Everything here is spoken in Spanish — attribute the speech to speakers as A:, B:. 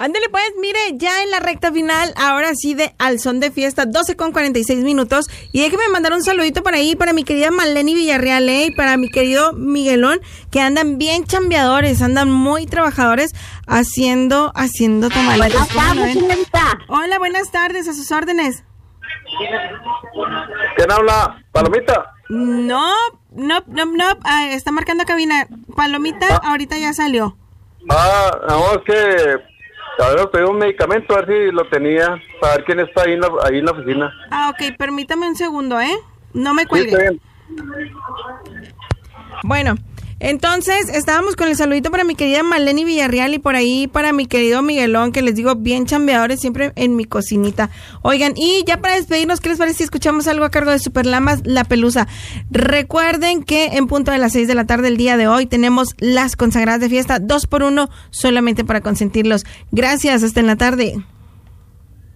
A: Ándale pues, mire, ya en la recta final, ahora sí de Al Son de Fiesta, 12:46. Y déjeme mandar un saludito por ahí para mi querida Maleni Villarreal, y para mi querido Miguelón, que andan bien chambeadores, andan muy trabajadores haciendo tamales.
B: Buenas tardes, señorita.
A: Hola, buenas tardes, a sus órdenes.
C: ¿Quién habla? ¿Palomita?
A: No, está marcando cabina. Palomita, ahorita ya salió.
C: No, es que habíamos pedido un medicamento, a ver si lo tenía, para ver quién está ahí en la oficina.
A: Ok, permítame un segundo, no me cuelgue.
C: Sí,
A: bueno, entonces estábamos con el saludito para mi querida Maleni Villarreal y por ahí para mi querido Miguelón, que les digo bien chambeadores siempre en mi cocinita. Oigan, y ya para despedirnos, ¿qué les parece si escuchamos algo a cargo de Superlamas, La Pelusa? Recuerden que en punto de las 6 de la tarde el día de hoy tenemos las consagradas de fiesta, 2x1 solamente para consentirlos. Gracias, hasta en la tarde.